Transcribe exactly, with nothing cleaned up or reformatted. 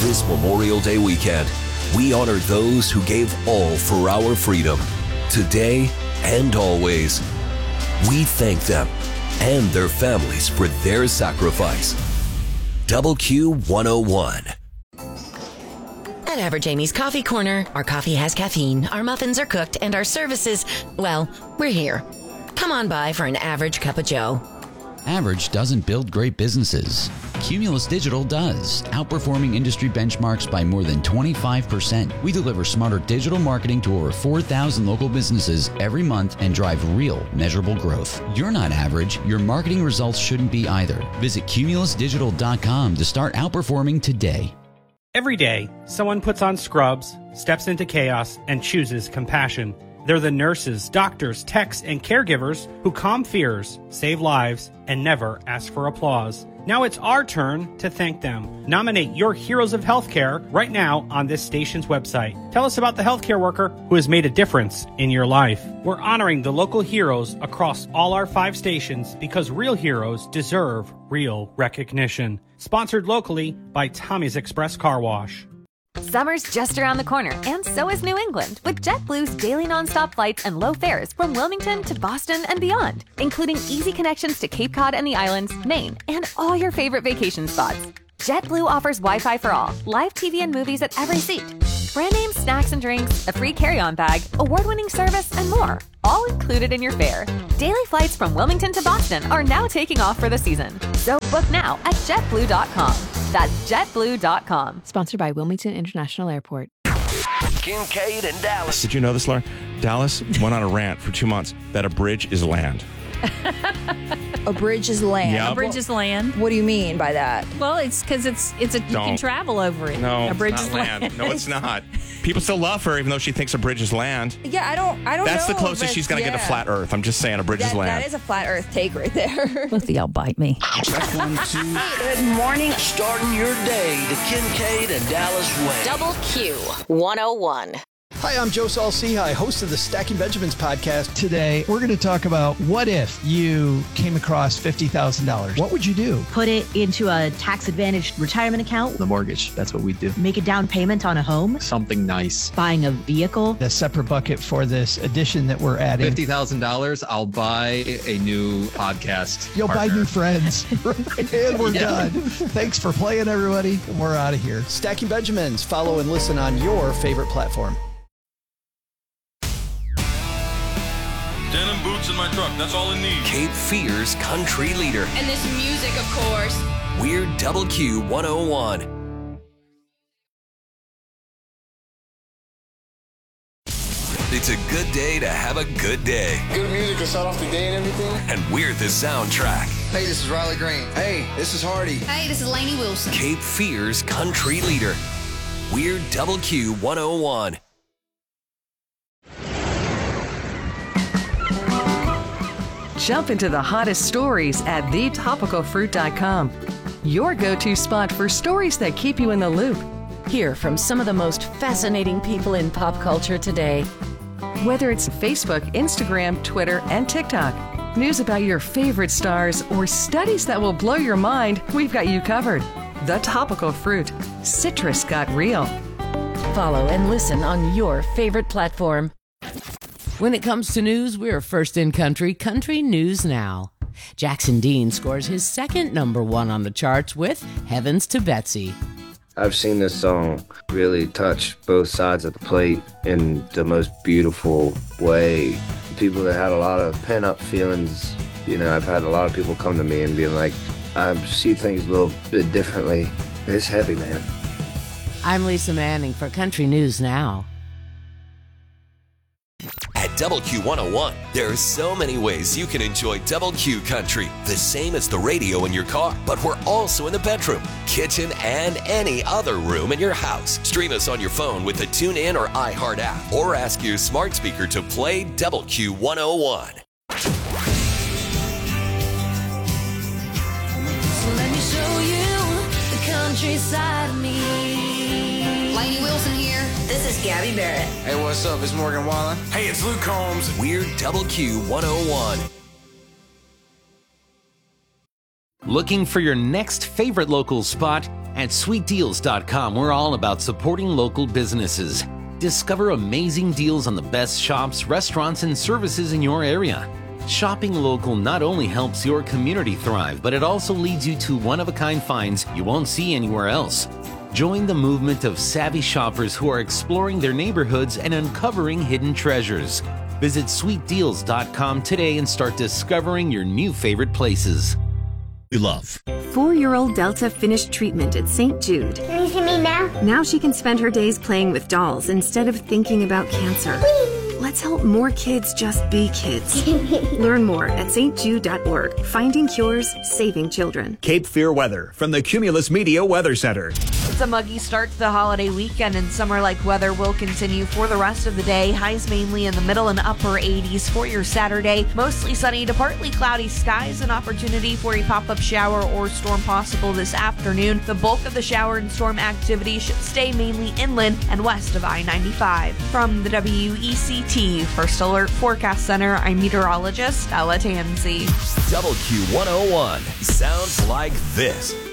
This Memorial Day weekend, we honor those who gave all for our freedom, today and always. We thank them and their families for their sacrifice. Double Q one oh one. At Average Amy's Coffee Corner, our coffee has caffeine, our muffins are cooked, and our services, well, we're here. Come on by for an average cup of joe. Average doesn't build great businesses. Cumulus Digital does, outperforming industry benchmarks by more than twenty-five percent. We deliver smarter digital marketing to over four thousand local businesses every month and drive real, measurable growth. You're not average. Your marketing results shouldn't be either. Visit cumulus digital dot com to start outperforming today. Every day, someone puts on scrubs, steps into chaos, and chooses compassion. They're the nurses, doctors, techs, and caregivers who calm fears, save lives, and never ask for applause. Now it's our turn to thank them. Nominate your heroes of healthcare right now on this station's website. Tell us about the healthcare worker who has made a difference in your life. We're honoring the local heroes across all our five stations because real heroes deserve real recognition. Sponsored locally by Tommy's Express Car Wash. Summer's just around the corner, and so is New England, with JetBlue's daily nonstop flights and low fares from Wilmington to Boston and beyond, including easy connections to Cape Cod and the islands, Maine, and all your favorite vacation spots. JetBlue offers Wi-Fi for all, live T V and movies at every seat, brand name snacks and drinks, a free carry-on bag, award-winning service, and more, all included in your fare. Daily flights from Wilmington to Boston are now taking off for the season, so book now at jet blue dot com. That's jet blue dot com. Sponsored by Wilmington International Airport. Kincaid and Dallas. Did you know this, Laura? Dallas went on a rant for two months that a bridge is land. A bridge is land. Yep. A bridge is land. What do you mean by that? Well, it's because it's it's a you Don't. can travel over it. No, a bridge it's is not land. land. No, it's not. People still love her, even though she thinks a bridge is land. Yeah, I don't. I don't. That's know the closest if she's going to yeah. get to flat Earth. I'm just saying, a bridge that, is land. That is a flat Earth take right there. Both of y'all bite me. Check one, two. Good morning. Starting your day, the Kincaid and Dallas way. Double Q one oh one. Hi, I'm Joe Saul-Sehy, host of the Stacking Benjamins podcast. Today, we're going to talk about what if you came across fifty thousand dollars? What would you do? Put it into a tax-advantaged retirement account. The mortgage, that's what we do. Make a down payment on a home. Something nice. Buying a vehicle. A separate bucket for this addition that we're adding. fifty thousand dollars, I'll buy a new podcast You'll partner. buy new friends. And we're Yeah. done. Thanks for playing, everybody. And we're out of here. Stacking Benjamins. Follow and listen on your favorite platform. Denim boots in my truck. That's all I need. Cape Fear's country leader. And this music, of course. We're Double Q one oh one. It's a good day to have a good day. Good music to start off the day and everything. And we're the soundtrack. Hey, this is Riley Green. Hey, this is Hardy. Hey, this is Lainey Wilson. Cape Fear's country leader. We're Double Q one oh one. Jump into the hottest stories at the topical fruit dot com. Your go-to spot for stories that keep you in the loop. Hear from some of the most fascinating people in pop culture today. Whether it's Facebook, Instagram, Twitter, and TikTok, news about your favorite stars, or studies that will blow your mind, we've got you covered. The Topical Fruit. Citrus got real. Follow and listen on your favorite platform. When it comes to news, we're first in country, Country News Now. Jackson Dean scores his second number one on the charts with Heavens to Betsy. I've seen this song really touch both sides of the plate in the most beautiful way. People that had a lot of pent-up feelings, you know, I've had a lot of people come to me and be like, I see things a little bit differently. It's heavy, man. I'm Lisa Manning for Country News Now. At Double Q one oh one, there are so many ways you can enjoy Double Q Country, the same as the radio in your car, but we're also in the bedroom, kitchen, and any other room in your house. Stream us on your phone with the TuneIn or iHeart app, or ask your smart speaker to play Double Q one oh one. So let me show you the countryside of me. Lainey Wilson here. This is Gabby Barrett. Hey, what's up? It's Morgan Wallen. Hey, it's Luke Combs. We're Double Q one oh one. Looking for your next favorite local spot? At sweet deals dot com, we're all about supporting local businesses. Discover amazing deals on the best shops, restaurants, and services in your area. Shopping local not only helps your community thrive, but it also leads you to one-of-a-kind finds you won't see anywhere else. Join the movement of savvy shoppers who are exploring their neighborhoods and uncovering hidden treasures. Visit sweet deals dot com today and start discovering your new favorite places. We love. Four-year-old Delta finished treatment at Saint Jude. Can you see me now? Now she can spend her days playing with dolls instead of thinking about cancer. Whee! Let's help more kids just be kids. Learn more at S T Jude dot org. Finding cures, saving children. Cape Fear weather from the Cumulus Media Weather Center. It's a muggy start to the holiday weekend, and summer-like weather will continue for the rest of the day. Highs mainly in the middle and upper eighties for your Saturday. Mostly sunny to partly cloudy skies. An opportunity for a pop-up shower or storm possible this afternoon. The bulk of the shower and storm activity should stay mainly inland and west of I ninety-five. From the W E C T First Alert Forecast Center, I'm meteorologist Ella Tansey. W Q one oh one sounds like this.